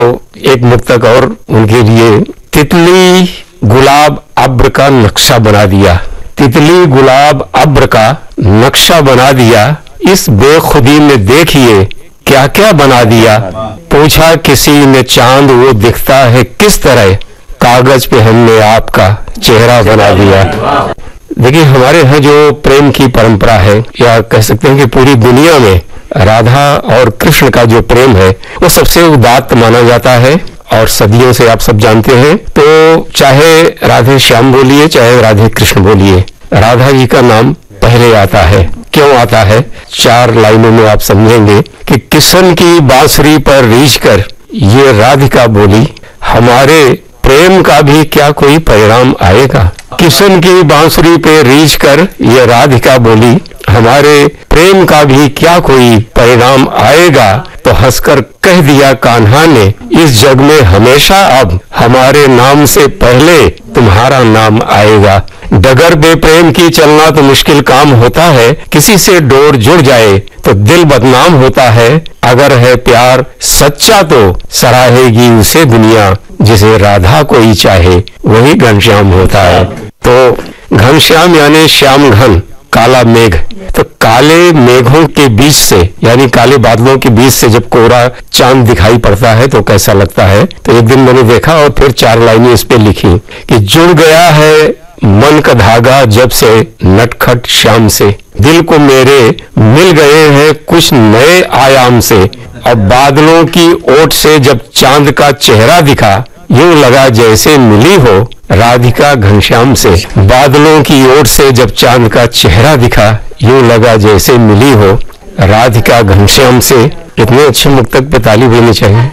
एक मुक्तक और उनके लिए। तितली गुलाब अब्र का नक्शा बना दिया, तितली गुलाब अब्र का नक्शा बना दिया, इस बेखुदी में देखिए क्या क्या बना दिया। पूछा किसी ने चांद वो दिखता है किस तरह, कागज पे हमने आपका चेहरा बना दिया। देखिए हमारे यहाँ जो प्रेम की परंपरा है, या कह सकते हैं कि पूरी दुनिया में राधा और कृष्ण का जो प्रेम है वो सबसे उदात्त माना जाता है और सदियों से आप सब जानते हैं। तो चाहे राधे श्याम बोलिए चाहे राधे कृष्ण बोलिए, राधा जी का नाम पहले आता है। क्यों आता है? 4 लाइनों में आप समझेंगे कि किशन की बांसुरी पर रीझ कर ये राधिका बोली, हमारे प्रेम का भी क्या कोई परिणाम आएगा। किशन की बांसुरी पे रीझ कर ये राधिका बोली, हमारे प्रेम का भी क्या कोई परिणाम आएगा। तो हंसकर कह दिया कान्हा ने, इस जग में हमेशा अब हमारे नाम से पहले तुम्हारा नाम आएगा। डगर बेप्रेम की चलना तो मुश्किल काम होता है, किसी से डोर जुड़ जाए तो दिल बदनाम होता है। अगर है प्यार सच्चा तो सराहेगी उसे दुनिया, जिसे राधा कोई चाहे वही घनश्याम होता है। तो घनश्याम यानी श्याम घन, काला मेघ। तो काले मेघों के बीच से यानी काले बादलों के बीच से जब कोरा चांद दिखाई पड़ता है तो कैसा लगता है। तो एक दिन मैंने देखा और फिर 4 लाइनें इस पे लिखी कि जुड़ गया है मन का धागा जब से नटखट श्याम से, दिल को मेरे मिल गए हैं कुछ नए आयाम से। अब बादलों की ओट से जब चांद का चेहरा दिखा, यूं लगा जैसे मिली हो राधिका घनश्याम से। बादलों की ओर से जब चांद का चेहरा दिखा, यूं लगा जैसे मिली हो राधिका घनश्याम से। इतने अच्छे मुक्तक पे ताली देनी चाहिए।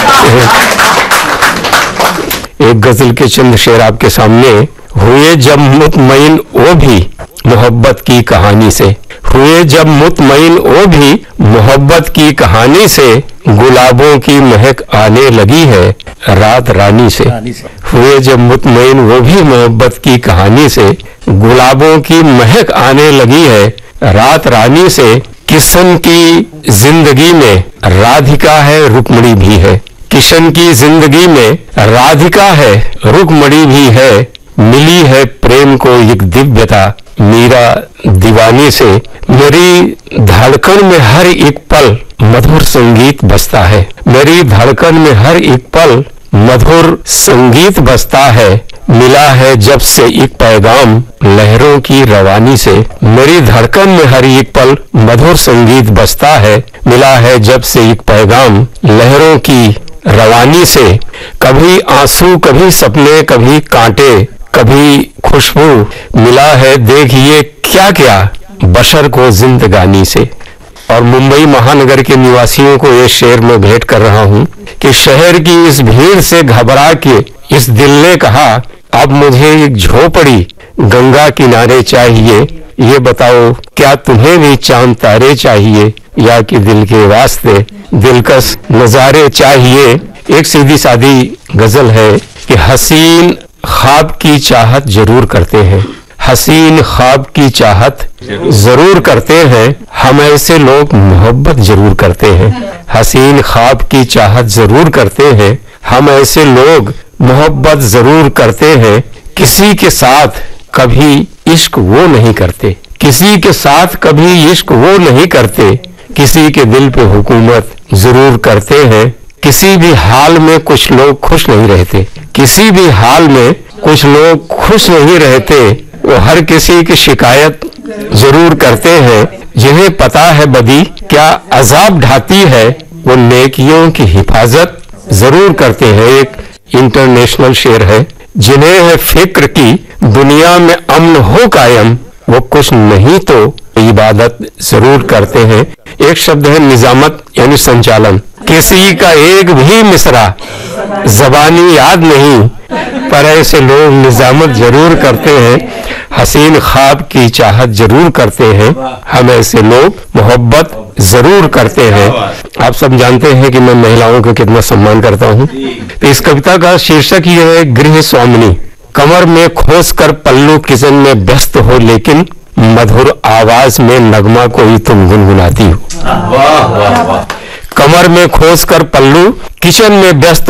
एक गजल के चंद शेर आपके सामने। हुए जब मुतमईन वो भी मोहब्बत की कहानी से, हुए जब मुतमईन वो भी मोहब्बत की कहानी से, गुलाबों की महक आने लगी है रात रानी से। हुए जब मुतमईन वो भी मोहब्बत की कहानी से, गुलाबों की महक आने लगी है रात रानी से। किशन की जिंदगी में राधिका है रुक्मणी भी है, किशन की जिंदगी में राधिका है रुक्मणी भी है। मिली है प्रेम को एक दिव्यता मीरा दीवानी से। मेरी धड़कन में हर एक पल मधुर संगीत बजता है, मेरी धड़कन में हर एक पल मधुर संगीत बजता है। मिला है जब से एक पैगाम लहरों की रवानी से। मेरी धड़कन में हर एक पल मधुर संगीत बजता है, मिला है जब से एक पैगाम लहरों की रवानी से। कभी आंसू कभी सपने कभी कांटे कभी खुशबू, मिला है देखिए क्या क्या बशर को जिंदगानी से। और मुंबई महानगर के निवासियों को ये शेर में भेंट कर रहा हूँ कि शहर की इस भीड़ से घबरा के इस दिल ने कहा, अब मुझे एक झोपड़ी गंगा किनारे चाहिए। ये बताओ क्या तुम्हें भी चांद तारे चाहिए, या कि दिल के वास्ते दिलकश नजारे चाहिए। एक सीधी सादी गजल है कि हसीन ख्वाब की चाहत जरूर करते हैं, हसीन ख्वाब की चाहत जरूर करते हैं, हम ऐसे लोग मोहब्बत जरूर करते हैं। हसीन ख्वाब की चाहत जरूर करते हैं, हम ऐसे लोग मोहब्बत जरूर करते हैं। किसी के साथ कभी इश्क वो नहीं करते, किसी के साथ कभी इश्क वो नहीं करते, किसी के दिल पे हुकूमत जरूर करते हैं। किसी भी हाल में कुछ लोग खुश नहीं रहते, किसी भी हाल में कुछ लोग खुश नहीं रहते, वो हर किसी की शिकायत जरूर करते हैं। जिन्हें पता है बदी क्या अजाब ढाती है, वो नेकियों की हिफाजत जरूर करते हैं। एक इंटरनेशनल शेर है। जिन्हें है फिक्र की दुनिया में अमन हो कायम, वो कुछ नहीं तो इबादत जरूर करते हैं। एक शब्द है निजामत यानी संचालन। किसी का एक भी मिसरा जबानी याद नहीं, पर ऐसे लोग निजामत जरूर करते हैं। हसीन ख्वाब की चाहत जरूर करते हैं, हम ऐसे लोग मोहब्बत जरूर करते हैं। आप सब जानते हैं कि मैं महिलाओं का कितना सम्मान करता हूँ। तो इस कविता का शीर्षक ये है गृह स्वामिनी। कमर में खोस कर पल्लू किचन में व्यस्त हो, लेकिन मधुर आवाज में नगमा कोई तुम गुनगुनाती हो। कमर में खोस कर पल्लू, किचन में व्यस्त